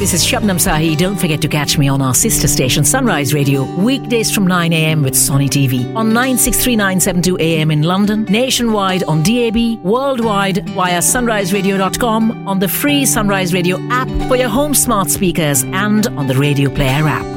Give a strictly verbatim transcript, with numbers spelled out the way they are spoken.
this is Shabnam Sahi. Don't forget to catch me on our sister station Sunrise Radio weekdays from nine a.m. with Sony T V on nine six three nine seven two A M in London, nationwide on D A B, worldwide via sunrise radio dot com, on the free Sunrise Radio app for your home smart speakers and on the Radio Player app.